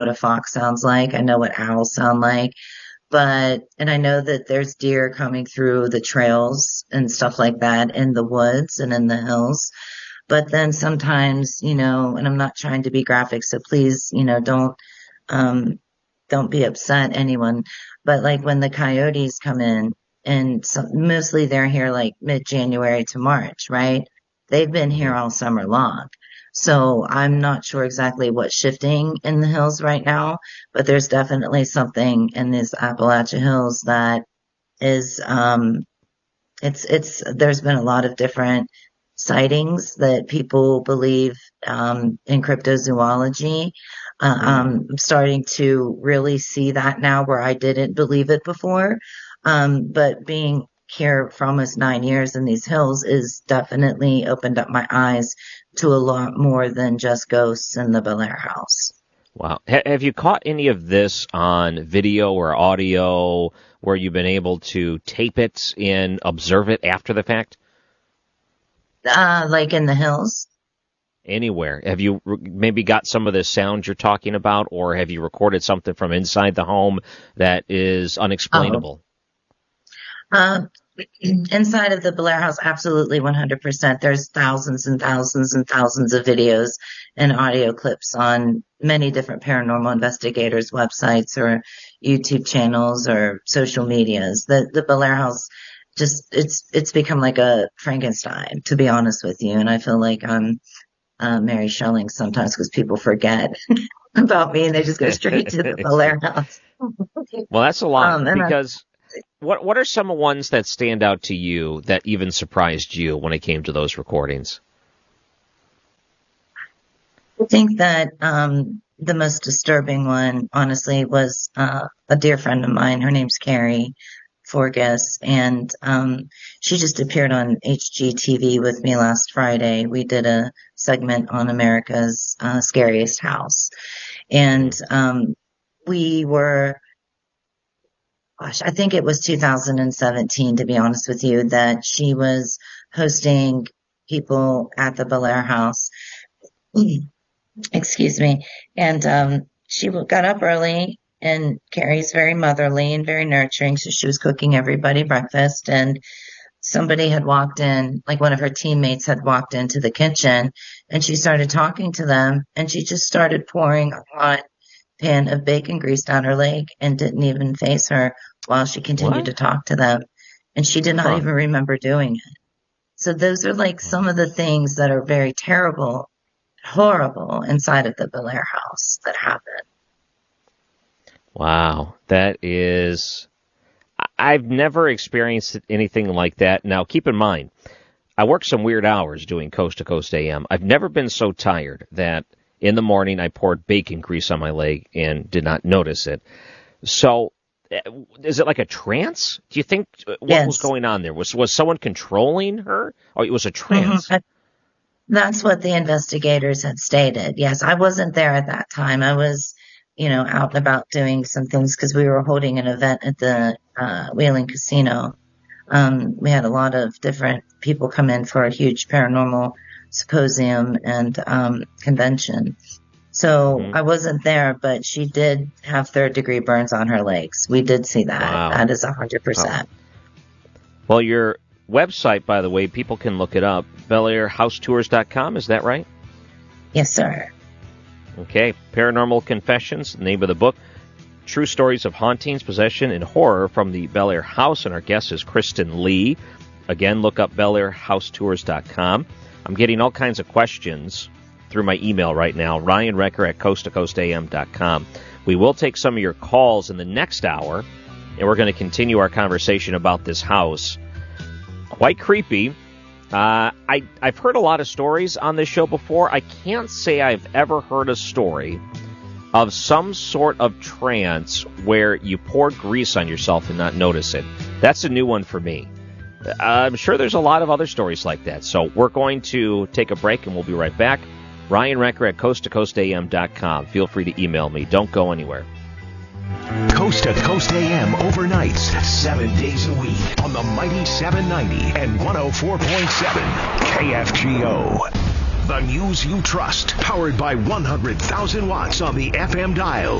what a fox sounds like. I know what owls sound like. And I know that there's deer coming through the trails and stuff like that in the woods and in the hills. But then sometimes, and I'm not trying to be graphic, so please, um, don't be upset, anyone. But like when the coyotes come in, and mostly they're here like mid-January to March, right? They've been here all summer long. So I'm not sure exactly what's shifting in the hills right now, but there's definitely something in these Appalachia hills that is, there's been a lot of different sightings that people believe, in cryptozoology. I'm starting to really see that now where I didn't believe it before. But being here for almost 9 years in these hills is definitely opened up my eyes to a lot more than just ghosts in the Belair house. Wow. Have you caught any of this on video or audio where you've been able to tape it and observe it after the fact? Like in the hills? Anywhere. Have you maybe got some of the sound you're talking about, or have you recorded something from inside the home that is unexplainable? Inside of the Belair house, absolutely 100%. There's thousands and thousands and thousands of videos and audio clips on many different paranormal investigators' websites or YouTube channels or social medias. The Belair house it's become like a Frankenstein, to be honest with you. And I feel like I'm Mary Shelley sometimes because people forget about me and they just go straight to the Belair house. Well, that's a lot because what are some ones that stand out to you that even surprised you when it came to those recordings? I think that the most disturbing one, honestly, was a dear friend of mine. Her name's Carrie Forgas, and she just appeared on HGTV with me last Friday. We did a segment on America's Scariest House, and we were, gosh, I think it was 2017, to be honest with you, that she was hosting people at the Belair house. Excuse me. And she got up early, and Carrie's very motherly and very nurturing, so she was cooking everybody breakfast, and somebody had walked in, like one of her teammates had walked into the kitchen, and she started talking to them, and she just started pouring a hot pan of bacon grease down her leg and didn't even face her while she continued to talk to them. And she did not even remember doing it. So those are like some of the things that are very terrible, horrible inside of the Belair house that happened. Wow, that is... I've never experienced anything like that. Now, keep in mind, I work some weird hours doing Coast to Coast AM. I've never been so tired that in the morning I poured bacon grease on my leg and did not notice it. So, is it like a trance? Do you think what was going on there? Was someone controlling her? Or it was a trance? Mm-hmm. That's what the investigators had stated. Yes, I wasn't there at that time. I was, out and about doing some things because we were holding an event at the Wheeling Casino. We had a lot of different people come in for a huge paranormal symposium and convention. So I wasn't there, but she did have third-degree burns on her legs. We did see that. Wow. That is 100%. Well, your website, by the way, people can look it up, BelairHouseTours.com, is that right? Yes, sir. Okay. Paranormal Confessions, the name of the book. True stories of hauntings, possession, and horror from the Belair House, and our guest is Kristen Lee. Again, look up BelairHouseTours.com. I'm getting all kinds of questions through my email right now, Ryan Recker at coasttocoastam.com. We will take some of your calls in the next hour, and we're going to continue our conversation about this house. Quite creepy. I've heard a lot of stories on this show before. I can't say I've ever heard a story of some sort of trance where you pour grease on yourself and not notice it. That's a new one for me. I'm sure there's a lot of other stories like that. So we're going to take a break, and we'll be right back. Ryan Recker at coasttocoastam.com. Feel free to email me. Don't go anywhere. Coast to Coast AM overnights, 7 days a week on the mighty 790 and 104.7 KFGO. The news you trust. Powered by 100,000 watts on the FM dial.